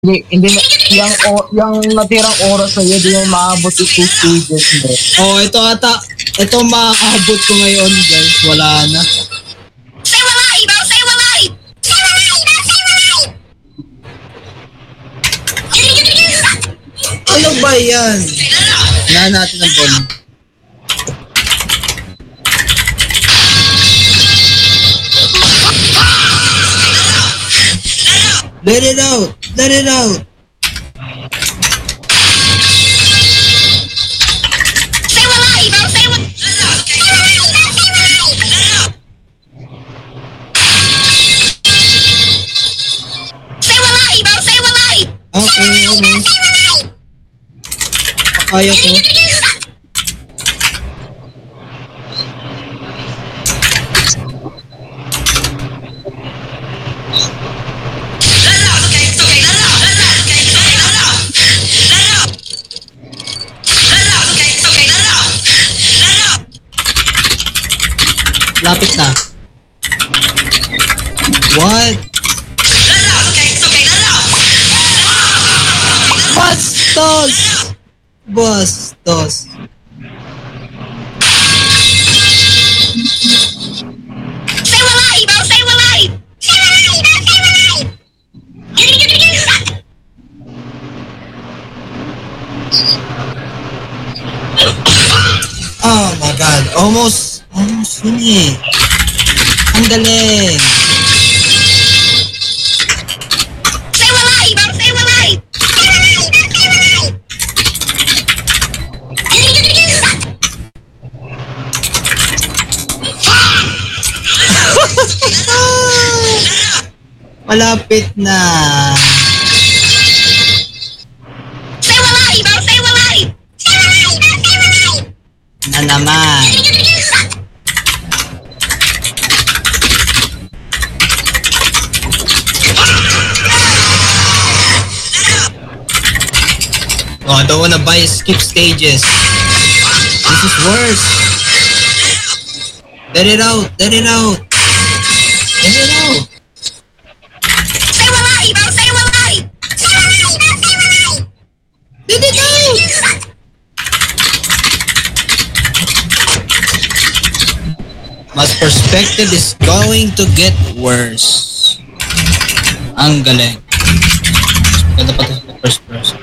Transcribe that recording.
Hindi na, yung natirang oras sa'yo, di yung maabot yung 2 stages mo. Oh, ito maaabot ko ngayon, guys. Wala na. Say walay, bro! Say walay! Say walay, bro! Say walay! Ano ba yan? Hinahan natin ang volume. Let it out! Let it out! Say walay, bro! Say walay! Say walay, bro! Say walay! Okay, okay. Kaya ko. Lapit na. What? Bastos! Bastos. Say walay, bro! Say walay! Say walay, bro! Say walay! Oh my god. Almost yun eh. Ang galing. Say walay, bro! Say walay! Say walay, bro! Say walay! Malapit na. Say walay, bro! Say walay! Say walay, bro! Say walay! Na naman. Oh, I don't wanna buy skip stages. This is worse. Let it out. Let it out. Let it out. Say walay, bro! Say walay! Say walay, bro! Say walay! Let it out. Mas perspective is going to get worse. Ang galing. Ganda pa ito sa first person.